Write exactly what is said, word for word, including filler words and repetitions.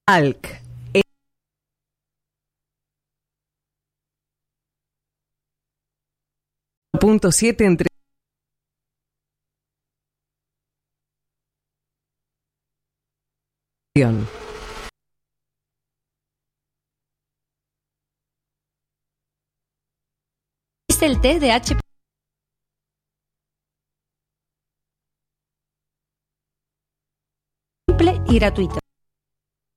Alc. Punto siete entre Es el test de H. Simple y gratuito.